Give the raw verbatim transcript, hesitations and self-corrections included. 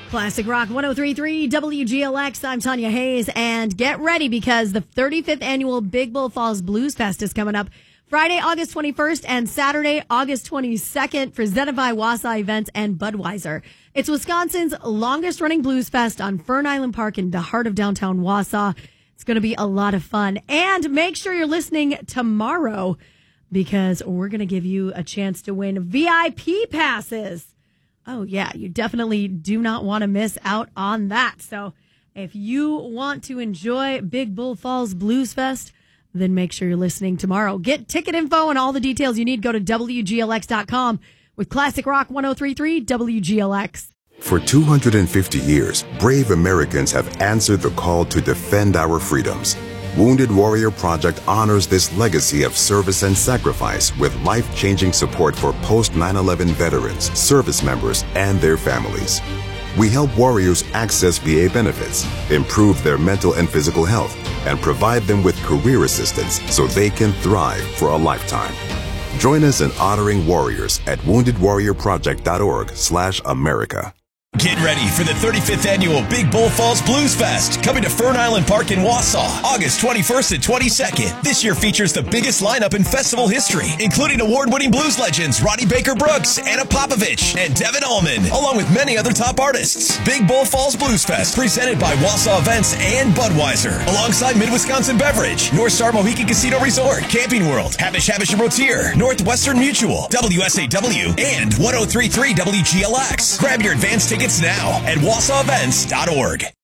Classic Rock one oh three point three W G L X. I'm Tanya Hayes, and get ready because the thirty-fifth annual Big Bull Falls Blues Fest is coming up Friday, August twenty-first and Saturday, August twenty-second, presented by Wausau Events and Budweiser. It's Wisconsin's longest running blues fest on Fern Island Park in the heart of downtown Wausau. It's going to be a lot of fun. And make sure you're listening tomorrow because we're going to give you a chance to win V I P passes. Oh, yeah, you definitely do not want to miss out on that. So if you want to enjoy Big Bull Falls Blues Fest, then make sure you're listening tomorrow. Get ticket info and all the details you need. Go to W G L X dot com with Classic Rock one oh three point three W G L X. For two hundred fifty years, brave Americans have answered the call to defend our freedoms. Wounded Warrior Project honors this legacy of service and sacrifice with life-changing support for post nine eleven veterans, service members, and their families. We help warriors access V A benefits, improve their mental and physical health, and provide them with career assistance so they can thrive for a lifetime. Join us in honoring warriors at wounded warrior project dot org slash America. Get ready for the thirty-fifth annual Big Bull Falls Blues Fest, coming to Fern Island Park in Wausau, August twenty-first and twenty-second. This year features the biggest lineup in festival history, including award-winning blues legends Ronnie Baker Brooks, Anna Popovich, and Devin Allman, along with many other top artists. Big Bull Falls Blues Fest, presented by Wausau Events and Budweiser, alongside Mid-Wisconsin Beverage, North Star Mohican Casino Resort, Camping World, Habish Habish and Rotier, Northwestern Mutual, W S A W, and one oh three point three W G L X. Grab your advance tickets now at Wausau Events dot org.